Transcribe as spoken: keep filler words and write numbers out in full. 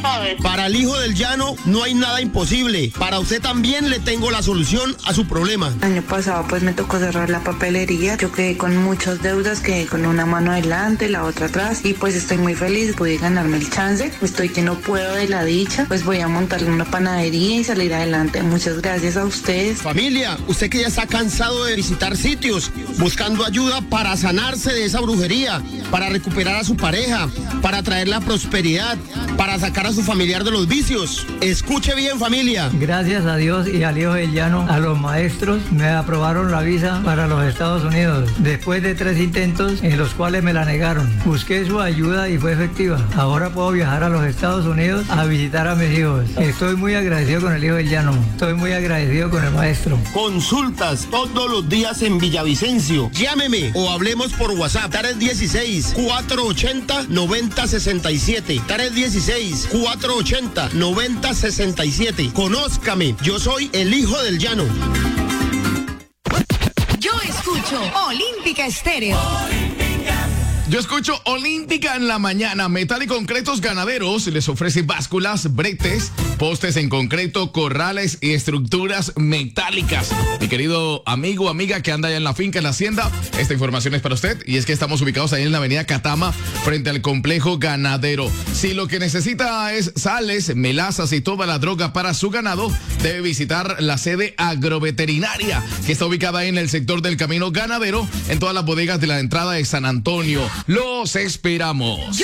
Para el hijo del llano no hay nada imposible. Para usted también le tengo la solución a su problema. El año pasado pues me tocó cerrar la papelería. Yo quedé con muchas deudas, quedé con una mano adelante, la otra atrás. Y pues estoy muy feliz, pude ganarme el chance. Estoy que no puedo de la dicha. Pues voy a montarle una panadería y salir adelante. Muchas gracias a ustedes. Familia, usted que ya está cansado de visitar sitios, buscando ayuda para sanarse de esa brujería, para recuperar a su pareja, para traer la prosperidad, para sacar a su familiar de los vicios. Escuche bien, familia. Gracias a Dios y al Hijo del Llano, a los maestros, me aprobaron la visa para los Estados Unidos. Después de tres intentos en los cuales me la negaron, busqué su ayuda y fue efectiva. Ahora puedo viajar a los Estados Unidos a visitar a mis hijos. Estoy muy agradecido con el Hijo del Llano. Estoy muy agradecido con el maestro. Consultas todos los días en Villavicencio. Llámeme o hablemos por WhatsApp. tres uno seis, cuatro ocho cero, nueve cero seis siete. tres uno seis, cuatro ocho cero, nueve cero seis siete. Conózcame. Yo soy el Hijo del Llano. Yo escucho Olímpica Estéreo. Yo escucho Olímpica en la mañana. Metal y Concretos Ganaderos les ofrece básculas, bretes, postes en concreto, corrales y estructuras metálicas. Mi querido amigo o amiga que anda allá en la finca, en la hacienda, esta información es para usted. Y es que estamos ubicados ahí en la avenida Catama, frente al complejo ganadero. Si lo que necesita es sales, melazas y toda la droga para su ganado, debe visitar la sede agroveterinaria, que está ubicada en el sector del camino ganadero, en todas las bodegas de la entrada de San Antonio. Los esperamos.